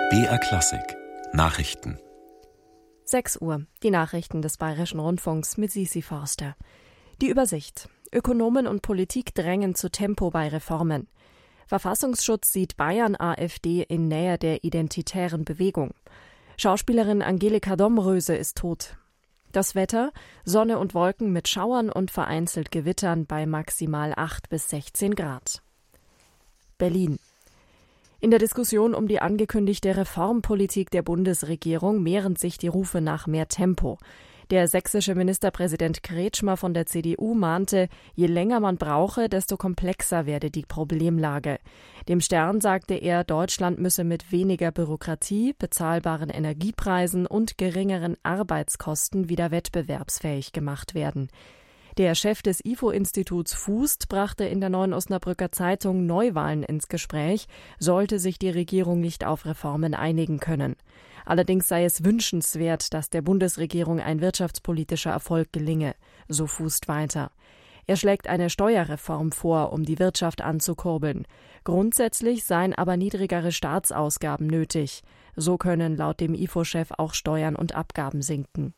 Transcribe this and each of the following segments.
BR Klassik Nachrichten. 6 Uhr, die Nachrichten des Bayerischen Rundfunks mit Sisi Forster. Die Übersicht. Ökonomen und Politik drängen zu Tempo bei Reformen. Verfassungsschutz sieht Bayern-AfD in Nähe der identitären Bewegung. Schauspielerin Angelika Domröse ist tot. Das Wetter: Sonne und Wolken mit Schauern und vereinzelt Gewittern bei maximal 8 bis 16 Grad. Berlin. In der Diskussion um die angekündigte Reformpolitik der Bundesregierung mehren sich die Rufe nach mehr Tempo. Der sächsische Ministerpräsident Kretschmer von der CDU mahnte, je länger man brauche, desto komplexer werde die Problemlage. Dem Stern sagte er, Deutschland müsse mit weniger Bürokratie, bezahlbaren Energiepreisen und geringeren Arbeitskosten wieder wettbewerbsfähig gemacht werden. Der Chef des IFO-Instituts Fußt brachte in der Neuen Osnabrücker Zeitung Neuwahlen ins Gespräch, sollte sich die Regierung nicht auf Reformen einigen können. Allerdings sei es wünschenswert, dass der Bundesregierung ein wirtschaftspolitischer Erfolg gelinge, so Fußt weiter. Er schlägt eine Steuerreform vor, um die Wirtschaft anzukurbeln. Grundsätzlich seien aber niedrigere Staatsausgaben nötig. So können laut dem IFO-Chef auch Steuern und Abgaben sinken.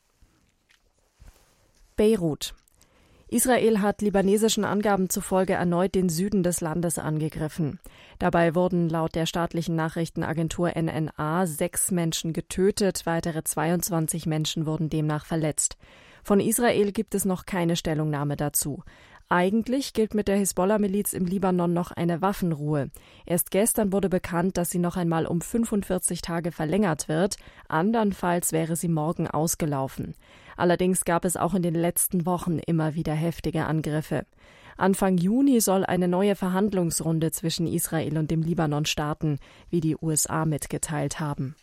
Beirut. Israel hat libanesischen Angaben zufolge erneut den Süden des Landes angegriffen. Dabei wurden laut der staatlichen Nachrichtenagentur NNA 6 Menschen getötet, weitere 22 Menschen wurden demnach verletzt. Von Israel gibt es noch keine Stellungnahme dazu. Eigentlich gilt mit der Hisbollah-Miliz im Libanon noch eine Waffenruhe. Erst gestern wurde bekannt, dass sie noch einmal um 45 Tage verlängert wird. Andernfalls wäre sie morgen ausgelaufen. Allerdings gab es auch in den letzten Wochen immer wieder heftige Angriffe. Anfang Juni soll eine neue Verhandlungsrunde zwischen Israel und dem Libanon starten, wie die USA mitgeteilt haben.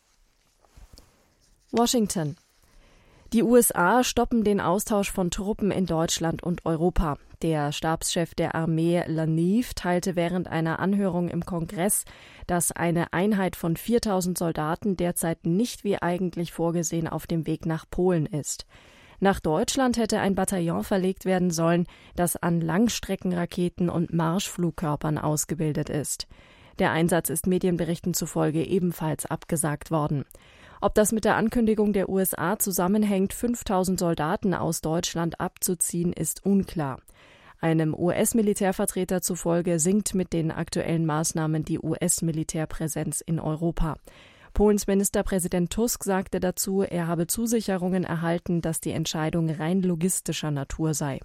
Washington. Die USA stoppen den Austausch von Truppen in Deutschland und Europa. Der Stabschef der Armee Laniv teilte während einer Anhörung im Kongress, dass eine Einheit von 4.000 Soldaten derzeit nicht wie eigentlich vorgesehen auf dem Weg nach Polen ist. Nach Deutschland hätte ein Bataillon verlegt werden sollen, das an Langstreckenraketen und Marschflugkörpern ausgebildet ist. Der Einsatz ist Medienberichten zufolge ebenfalls abgesagt worden. Ob das mit der Ankündigung der USA zusammenhängt, 5.000 Soldaten aus Deutschland abzuziehen, ist unklar. Einem US-Militärvertreter zufolge sinkt mit den aktuellen Maßnahmen die US-Militärpräsenz in Europa. Polens Ministerpräsident Tusk sagte dazu, er habe Zusicherungen erhalten, dass die Entscheidung rein logistischer Natur sei.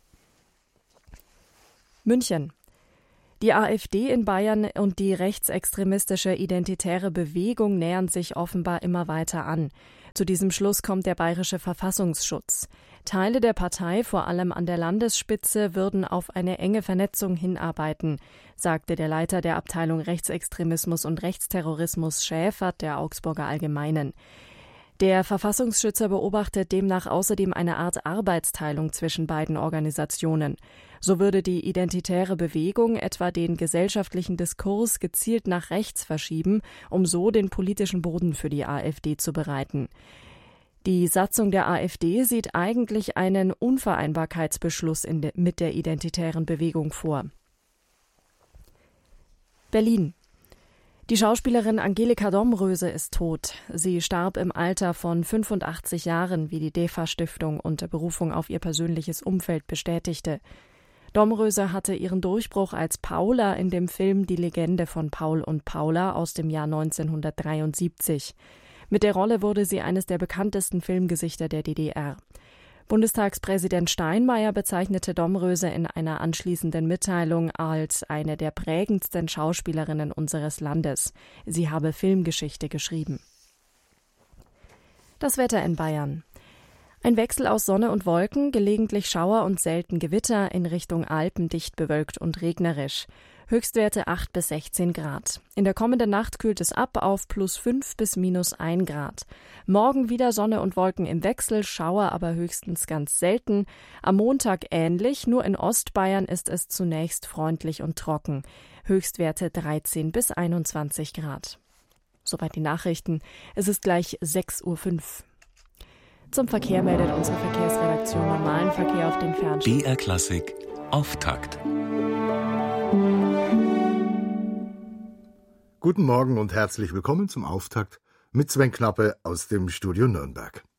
München. Die AfD in Bayern und die rechtsextremistische Identitäre Bewegung nähern sich offenbar immer weiter an. Zu diesem Schluss kommt der Bayerische Verfassungsschutz. Teile der Partei, vor allem an der Landesspitze, würden auf eine enge Vernetzung hinarbeiten, sagte der Leiter der Abteilung Rechtsextremismus und Rechtsterrorismus Schäfert der Augsburger Allgemeinen. Der Verfassungsschützer beobachtet demnach außerdem eine Art Arbeitsteilung zwischen beiden Organisationen. So würde die identitäre Bewegung etwa den gesellschaftlichen Diskurs gezielt nach rechts verschieben, um so den politischen Boden für die AfD zu bereiten. Die Satzung der AfD sieht eigentlich einen Unvereinbarkeitsbeschluss mit der identitären Bewegung vor. Berlin. Die Schauspielerin Angelika Domröse ist tot. Sie starb im Alter von 85 Jahren, wie die DEFA-Stiftung unter Berufung auf ihr persönliches Umfeld bestätigte. Domröse hatte ihren Durchbruch als Paula in dem Film Die Legende von Paul und Paula aus dem Jahr 1973. Mit der Rolle wurde sie eines der bekanntesten Filmgesichter der DDR. Bundestagspräsident Steinmeier bezeichnete Domröse in einer anschließenden Mitteilung als eine der prägendsten Schauspielerinnen unseres Landes. Sie habe Filmgeschichte geschrieben. Das Wetter in Bayern. Ein Wechsel aus Sonne und Wolken, gelegentlich Schauer und selten Gewitter, in Richtung Alpen dicht bewölkt und regnerisch. Höchstwerte 8 bis 16 Grad. In der kommenden Nacht kühlt es ab auf +5 bis -1 Grad. Morgen wieder Sonne und Wolken im Wechsel, Schauer aber höchstens ganz selten. Am Montag ähnlich, nur in Ostbayern ist es zunächst freundlich und trocken. Höchstwerte 13 bis 21 Grad. Soweit die Nachrichten. Es ist gleich 6:05 Uhr. Zum Verkehr meldet unsere Verkehrsredaktion normalen Verkehr auf den Fernstrecken. BR Klassik Auftakt. Guten Morgen und herzlich willkommen zum Auftakt mit Sven Knappe aus dem Studio Nürnberg.